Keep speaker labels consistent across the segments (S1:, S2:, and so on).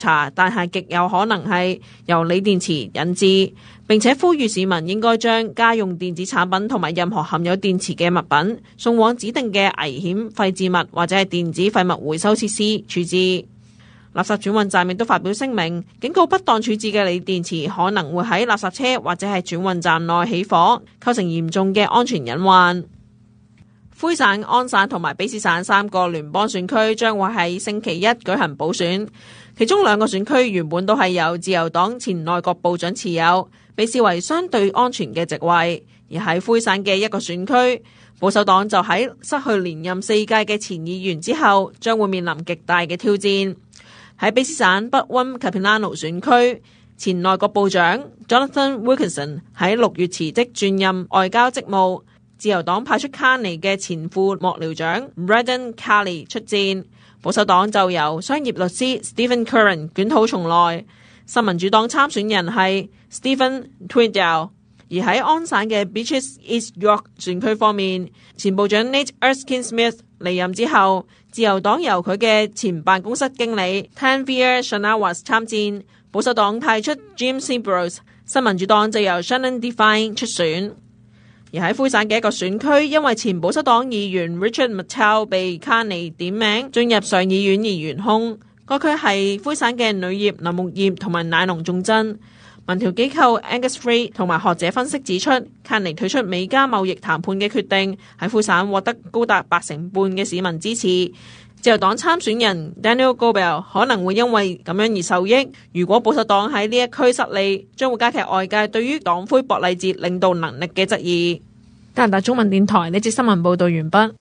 S1: 查，但係極有可能係由鋰電池引致，並且呼籲市民應該將家用電子產品同埋任何含有電池嘅物品送往指定嘅危險廢置物或者係電子廢物回收設施處置。垃圾轉運站亦都發表聲明，警告不當處置嘅鋰電池可能會喺垃圾車或者係轉運站內起火，構成嚴重嘅安全隱患。魁省、安省同埋卑詩省3個聯邦選區將會喺星期一舉行補選，其中2個選區原本都係由自由黨前內閣部長持有，被視為相對安全嘅席位。而喺魁省嘅一個選區，保守黨就喺失去連任4屆嘅前議員之後，將會面臨極大嘅挑戰。喺卑詩省北溫卡皮拉諾選區，前內閣部長 Jonathan Wilkinson 喺6月辭職轉任外交職務，自由黨派出卡尼嘅前副幕僚長 Braden Carley 出戰，保守黨就由商業律師 Stephen Curran 捲土重來。新民主黨參選人係 Stephen Tweedale。而喺安省嘅 Beaches East York 選區方面，前部長 Nate Erskine-Smith 離任之後，自由黨由佢嘅前辦公室經理 Tanveer Shanawaz 參戰，保守黨派出 Jim Sembrows， 新民主黨就由 Shannon Devine 出選。而喺魁省嘅一個選區，因為前保守黨議員 Richard Martel 被卡尼點名進入上議院而懸空，該區係魁省嘅鋁業、林木業同埋奶農重鎮。民調機構 Angus Free 同埋學者分析指出，卡尼退出美加貿易談判嘅決定喺魁省獲得高達80%嘅市民支持。自由黨參選人 Daniel Gobel 可能會因為咁樣而受益。如果保守黨喺呢一區失利，將會加劇外界對於黨魁博勵哲領導能力嘅質疑。加拿大中文電台呢節新聞報道完畢。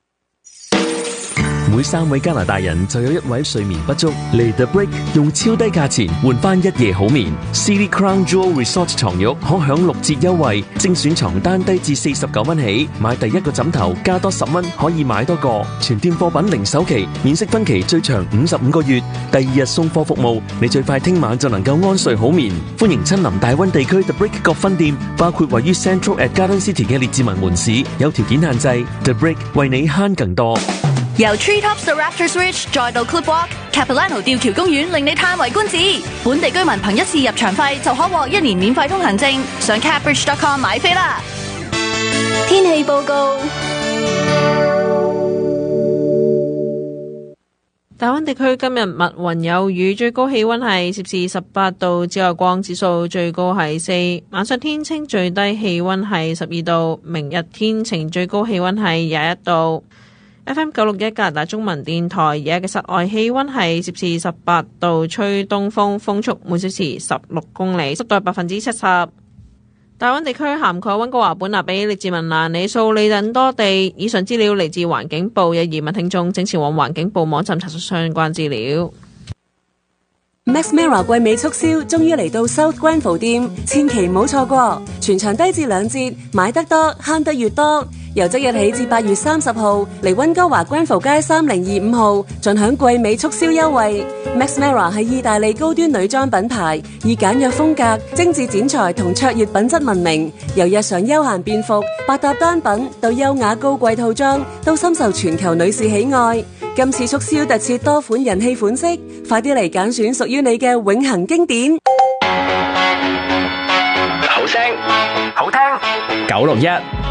S2: 每3位加拿大人就有1位睡眠不足，嚟 The Break 用超低價錢換翻1夜好眠。City Crown Jewel Resort 床褥可享6折優惠，精選床單低至49蚊起，買第1個枕頭加多10蚊可以買多個。全店貨品零首期，免息分期最長55個月，第2日送貨服務，你最快聽晚就能夠安睡好眠。歡迎親臨大溫地區 The Break 各分店，包括位於 Central at Garden City 嘅列治文門市，有條件限制。The Break 為你慳更多。
S3: 由 Treetops 到 Raptors Ridge 再到 Clipwalk、Capilano 吊橋公園，令你嘆為觀止。本地居民憑1次入場費就可獲1年免費通行證，上 Capbridge.com 買飛啦。天氣報告：
S1: 大溫地區今日密雲有雨，最高氣溫係攝氏18度，紫外光指數最高係4。晚上天晴，最低氣溫係12度。明日天晴，最高氣溫係21度。FM 961加拿大中文電台，而家嘅室外氣溫係攝氏18度，吹東風，風速每小時16公里，濕度係70%。大溫地區涵蓋溫哥華、本拿比、列治文蘭、里素里等多地。以上資料嚟自環境部，有疑問聽眾請前往環境部網站查詢相關資料。
S4: Max Mara 季尾促銷終於嚟到 South Grenville 店，千祈唔好錯過，全場低至2折，買得多慳得越多。由即日起至8月30號，嚟溫哥華 Grenville 街3025號盡享季尾促銷優惠。Max Mara 係意大利高端女裝品牌，以簡約風格、精緻剪裁同卓越品質聞名。由日常休閒便服、百搭單品到優雅高貴套裝，都深受全球女士喜愛。今次促銷特設多款人氣款式，快啲嚟揀選屬於你嘅永恆經典。
S5: 好聲好聽961。